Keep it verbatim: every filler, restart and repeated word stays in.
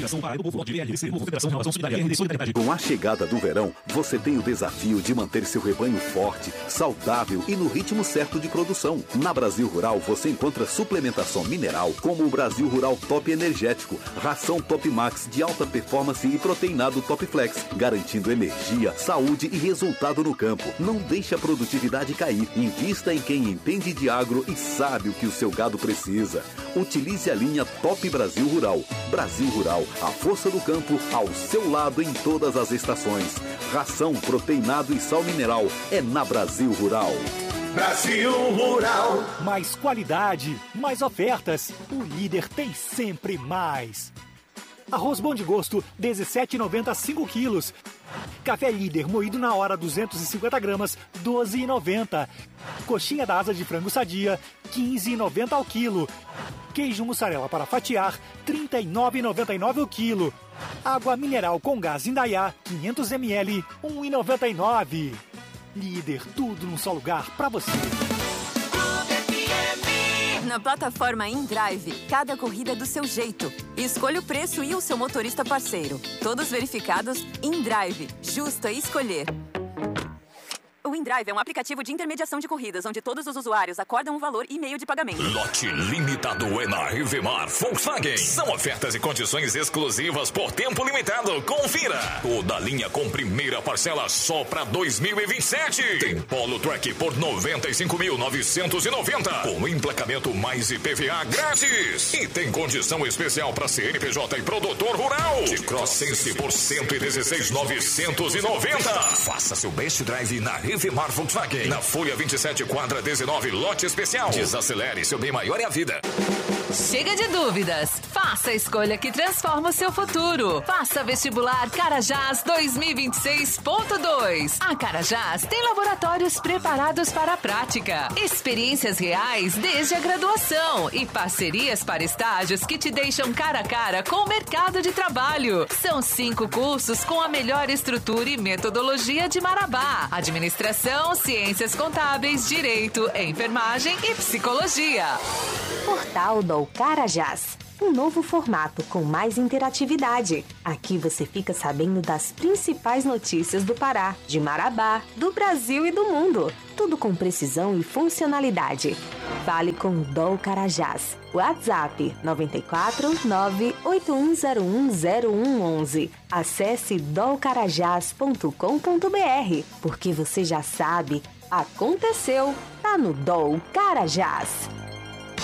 Federação Paraíba do Povo, L D C, Novo Federação Renovação Solidária, R D Solidariedade. Com a chegada do verão, você tem o desafio de manter seu rebanho forte, saudável e no ritmo certo de produção. Na Brasil Rural, você encontra suplementação mineral como o Brasil Rural Top Energético, ração Top Max de alta performance e proteinado Top Flex, garantindo energia, saúde e resultado no campo. Não deixe a produtividade cair. Invista em quem entende de agro e sabe o que o seu gado precisa. Utilize a linha Top Brasil Rural. Brasil Rural, a força do campo ao seu lado em todas as estações. Ração, proteinado e sal mineral é na Brasil Rural. Brasil Rural. Mais qualidade, mais ofertas. O líder tem sempre mais. Arroz Bom de Gosto, dezessete reais e noventa centavos, cinco quilos. Café Líder moído na hora, duzentos e cinquenta gramas, doze reais e noventa centavos. Coxinha da asa de frango sadia, quinze reais e noventa centavos ao quilo. Queijo mussarela para fatiar, trinta e nove reais e noventa e nove centavos ao quilo. Água mineral com gás Indaiá, quinhentos mililitros, um real e noventa e nove centavos. Líder, tudo num só lugar para você. Na plataforma InDrive, cada corrida é do seu jeito. Escolha o preço e o seu motorista parceiro. Todos verificados, InDrive. Justo é escolher. O InDrive é um aplicativo de intermediação de corridas, onde todos os usuários acordam um valor e meio de pagamento. Lote limitado é na Rivemar Volkswagen. São ofertas e condições exclusivas por tempo limitado. Confira. Toda linha com primeira parcela só para dois mil e vinte e sete. Tem Polo Track por noventa e cinco mil novecentos e noventa. Com emplacamento mais I P V A grátis. E tem condição especial para C N P J e produtor rural. De Crossense por cento e dezesseis mil novecentos e noventa. Faça seu best drive na Rivemar Volkswagen. Na Folha vinte e sete, quadra dezenove, lote especial. Desacelere, seu bem maior é a vida. Chega de dúvidas. Faça a escolha que transforma o seu futuro. Faça vestibular Carajás dois mil e vinte e seis ponto dois. A Carajás tem laboratórios preparados para a prática, experiências reais desde a graduação e parcerias para estágios que te deixam cara a cara com o mercado de trabalho. São cinco cursos com a melhor estrutura e metodologia de Marabá: administração, ciências contábeis, direito, enfermagem e psicologia. Portal do Carajás. Um novo formato com mais interatividade. Aqui você fica sabendo das principais notícias do Pará, de Marabá, do Brasil e do mundo. Tudo com precisão e funcionalidade. Fale com o D O Carajás. WhatsApp nove quatro nove oito um zero um zero um um um. Acesse dolcarajás ponto com ponto br, porque você já sabe, aconteceu, tá no D O Carajás.